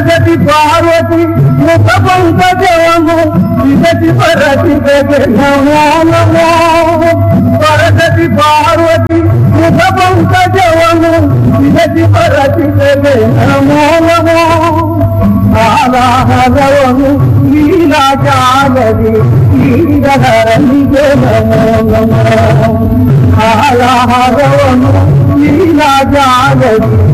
సరస్వతి పార్వతి ముఖ పంకజము విదతి పరతి నమో నమో సరస్వతి పార్వతి ముఖ పంకజము విదతి పరతి నమో నమో ఆలాహరవను లీలా జాగది లీలహరణిగే నమో నమో ఆలాహరవను లీలా జాగది